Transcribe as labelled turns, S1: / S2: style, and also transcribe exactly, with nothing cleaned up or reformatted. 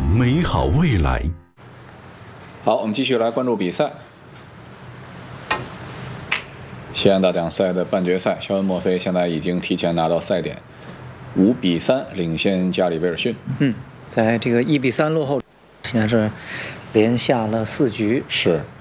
S1: 向美好未来。
S2: 好，我们继续来关注比赛。西安大奖赛的半决赛，肖恩·墨菲现在已经提前拿到赛点，五比三领先加里·威尔逊。
S3: 嗯，在这个一比三落后，现在是连下了四局。
S2: 是，